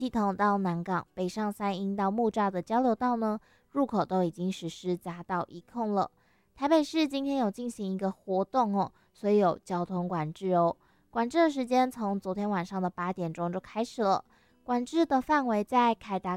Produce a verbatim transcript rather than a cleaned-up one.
系统到南港、北上三鹰到木栅的交流道呢，入口都已经实施匝道移控了。台北市今天有进行一个活动哦，所以有交通管制哦。管制的时间从昨天晚上的八点钟就开始了，管制的范围在凯达